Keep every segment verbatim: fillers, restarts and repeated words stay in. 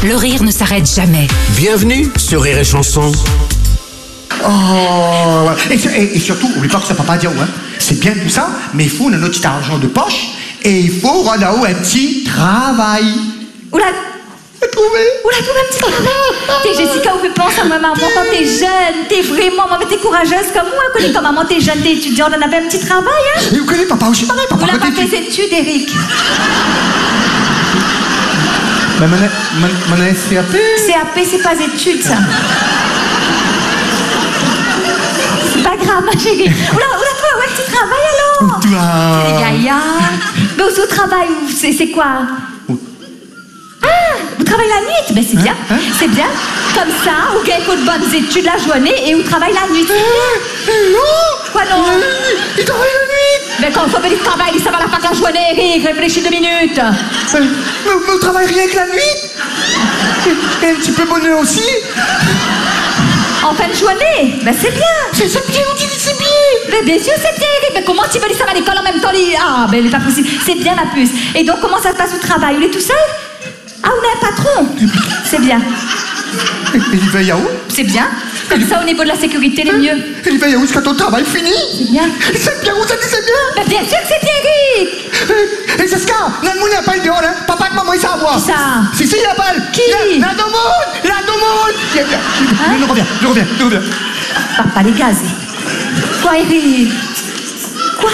le rire ne s'arrête jamais. Bienvenue sur Rire et Chanson. Oh, et, et, et surtout, n'oublie pas que ça ne peut pas dire ouais. C'est bien tout ça, mais il faut notre petit argent de poche et il faut rendre un petit travail. Oula, trouvé. Oula, trouvé un petit travail. T'es Jessica, on fait penser à ma maman quand t'es jeune. T'es vraiment, maman, t'es courageuse comme moi. Connais quand maman, t'es jeune, t'es étudiante, on avait un petit travail, hein. Et vous connaissez papa aussi pareil, papa. On n'a pas fait ses études, Eric. Ben, mon C A P. C A P, c'est pas études, ça. C'est pas grave, ma chérie. Oula, oula, toi, ouais, petit travail alors. Toi. Les gaillards. Mais aussi au travail, c'est quoi? Ah, vous travaillez la nuit? Ben c'est bien, hein, hein? C'est bien. Comme ça, vous gagnez de bonnes études la journée et vous travaillez la nuit. Euh, non. Quoi non? Euh, il travaille la nuit. Mais quand on fait du travail, ça va la faire la journée, Eric. Réfléchis deux minutes. Euh, mais on travaille rien que la nuit. Et, et un petit peu bonheur aussi. En fin de journée? Ben c'est bien. C'est bien, on dit que c'est bien. Mais bien sûr c'est bien, Eric. Mais comment tu veux dire ça à l'école en même temps? Ah, ben c'est pas possible. C'est bien, ma puce. Et donc, comment ça se passe au travail? Vous êtes tout seul? Ah, on a un patron. C'est bien. Et il veille à où? C'est bien. Comme ça, au niveau de la sécurité, les mieux. Et il veille à où jusqu'à ton travail fini? C'est bien. C'est bien, où ça dit c'est bien? Ben bien sûr que c'est bien, Eric. Et Jessica, notre monde n'a pas le dehors, hein? Papa et maman, ils savent voir. Qui ça? Si, si, il a pas. Qui? La, la Domone. La Domone. Hein? Je reviens, je reviens, je reviens. Papa, les gaz. Quoi, Eric? Quoi?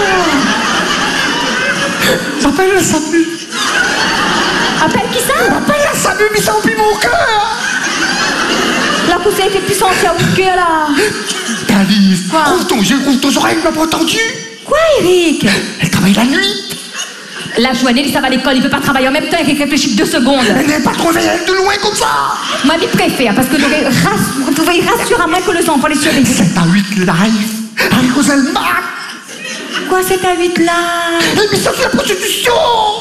Appelle la Samu. Appelle qui ça? Appelle la Samu, mais ça emplit mon cœur. La poussée était plus sentie à vous que là. Alice, Quoi? ouvre ton jeu, ouvre tes oreilles, il m'a pas entendu. Quoi, Eric? Elle travaille la nuit. La journée, il va à l'école, il peut pas travailler en même temps, Eric, réfléchit deux secondes. Elle n'est pas trop veillée de loin comme ça. Moi, je préfère, parce que vous pouvez rassurer à moi que les enfants les surveillent. C'est à huit live, avec Roselma. Quoi, c'est à huit là? Mais ça, c'est la prostitution.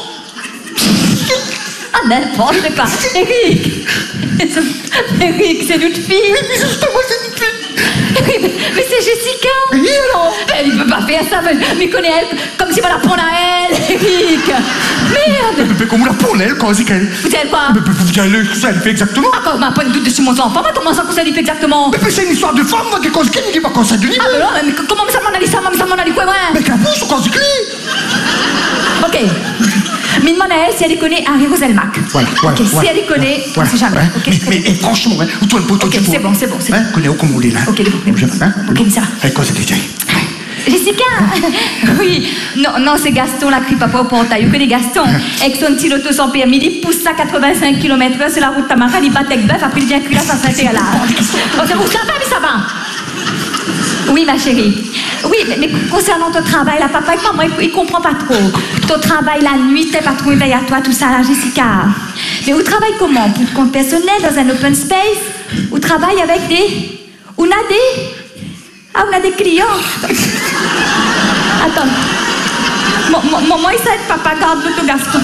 Ah, n'importe pas. Eric. Eric, c'est notre fille. Mais justement, c'est une fille. Eric, mais c'est Jessica. Oui, alors. Elle, il peut pas faire ça, mais, mais connaît elle, comme si on la prendre à elle, Eric. Merde. Mais comment la pour elle, quand c'est qu'elle. Vous savez quoi? Mais vous dites que ça, elle fait exactement. Ah, quand on m'a pas de doute sur mon enfant, mais comment ça que ça lui fait exactement? Mais c'est une histoire de femme, moi, qui cause qui dit pas quand ça de Ah, mais non, mais comment ça m'en a dit ça? Ça m'en a dit quoi, moi? Mais qu'elle pousse, quand c'est qui? Ok. Mais demande à elle si elle connaît Harry Roselmack. Voilà, voilà. Ok, voilà, si elle connaît, on voilà, sait jamais. ouais. Ok, mais, très mais bien. et franchement, hein, où toi le poteau Ok, tu c'est bon, c'est bon, c'est hein, bon. connais où comme on est là. Ok, les bons, les bons. Hein, Ok, mais ça va. Allez, quoi c'était tiens. Jessica. Oui. Non, non, c'est Gaston, la crie papa au portail. Vous connaissez Gaston? Avec son petit loto sans permis, il pousse ça à quatre-vingt-cinq kilomètres heure sur la route Tamara, il bat avec bœuf, après il vient crier là, ça s'arrête là. Oh, c'est bon, ça va, mais ça va. Oui, ma chérie. Oui, mais, mais concernant ton travail, là, papa et maman, il, il comprend pas trop. Ton travail la nuit, t'es pas trop éveillé à toi, tout ça, là, Jessica. Mais vous travaillez comment? Pour le compte personnel, dans un open space? Vous travaillez avec des... On a des... Ah, on a des clients. Attends. Maman, il sait, papa, garde le Gaston.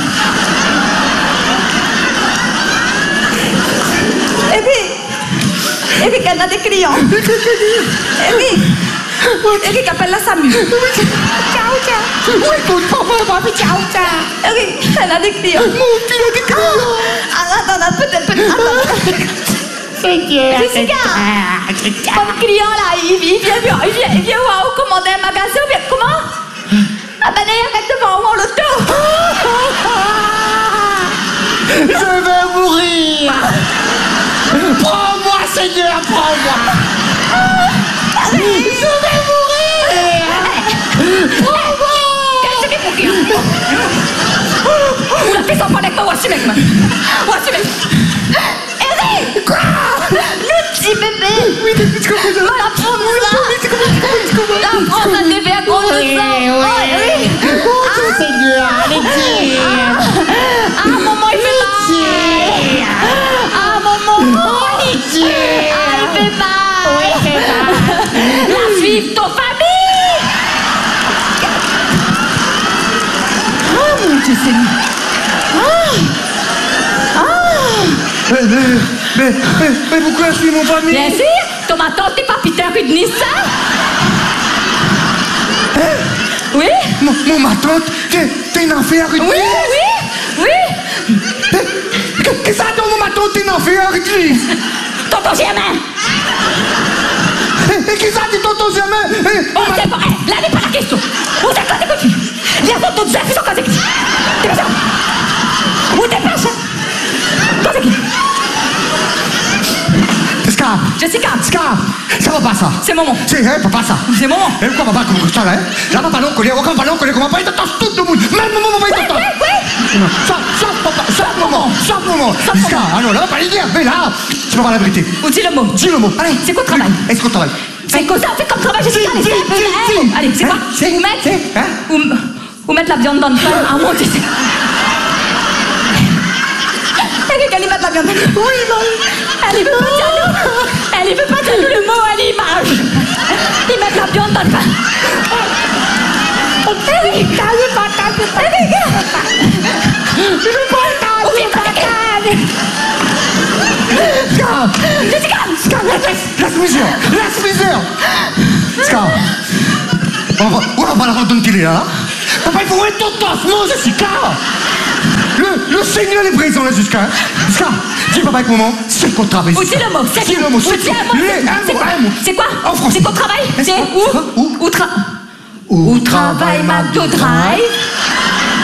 Eric, Eric, elle a des clients. Eric, Eric, appelle la Samu. Ciao, ciao. Oui, écoute, papa, papa, ciao, ciao. Eric, elle a des clients. Mon fils a des clients. Attends, attends, peut-être, peut-être, attends. Jessica, mon client là, il vient, il vient, il vient, il vient voir où commander un magasin, ou bien comment? Ah ben d'ailleurs, arrête devant moi l'auto. Je vais mourir. Prends-moi, Seigneur, prends-moi. Je vais mourir. Prends-moi. Qu'est-ce que c'est pour qui? Oula, fais ça avec moi, voici mec, voici mec. Eric. Quoi? Le petit bébé. Oui, tu comprends ça? Voilà, prends ça. Tu comprends, tu comprends, tu comprends. Là, prends ça, bébé, à gros de sang. Oui, oui. Oh, Seigneur, allez-y. Ah, maman, il fait mal. Ah, maman. Ah, il fait mal. Oui, il fait mal. La fille de ton famille. Ah, mon Dieu, c'est lui. Ah. Ah. Mais, mais, mais, mais, mais pourquoi je suis mon famille? Bien sûr, ton ma tante, t'es pas Peter Rudnis, ça? Hein? Oui? Mon, mon ma tante, t'es, t'es une affaire, une Oui, oui, oui. Qu'est-ce que ça donne mon maton, t'es en fait, arrête-lui. Tonton Germain. Et qu'est-ce que ça dit, tonton Germain? Oh, c'est pas, là n'est pas la question. Où t'es quand t'es connu? Les tonton Germain, ils sont quand t'es connu. T'es pas ça? Où t'es pas ça? Quand t'es connu? Ska. Jessica. Ska. Ça va pas ça. C'est maman. C'est, hein, papa ça. C'est maman. Et pourquoi papa comme ça là, hein? Là, papa non connaît, aucun papa non connaît, comment pas, il t'entend tout le monde. Même maman, maman, il t'entend. Oui, oui. Sauf, sauf papa, sauf maman, sauf maman. Ska, ah non, là, va pas les dire, mais là, tu vas voir la vérité. Ou dis le mot. Dis le mot. Allez. C'est quoi le travail? Est-ce qu'on travaille? C'est quoi ça? Fais comme travail, Jessica. Allez, Si, c'est si, si. Allez, c'est quoi? C'est- Ou mettre. c'est- hein? Ou, ou mettre la viande dans le pain. Ah mon Dieu. Quelqu'un lui mettre la viande dans le pain. Oui, non. Elle, il veut pas dire nous. Elle, il veut pas dire nous le mot à l'image. Ils mettent la viande dans le pain. Erika, je pas ta Erika. Je veux pas ta Ska. Jessica. Ska, laisse, laisse misère, laisse misère. Ska. On va, on va pas la rendre qu'il est là. Papa, il faut être ton tosse, non, Jessica. Le, le Seigneur est présent là, Jessica. Ska, dis papa avec maman, c'est qu'on travaille. Ou dis le mot. C'est Dis le mot, Ou c'est dis un mot. Le- un C'est mot, quoi? un mot. C'est quoi? En français. C'est quoi travail? Est-ce C'est quoi? C'est quoi? où? Où? Où tra- Où Où travaille McDo Drive?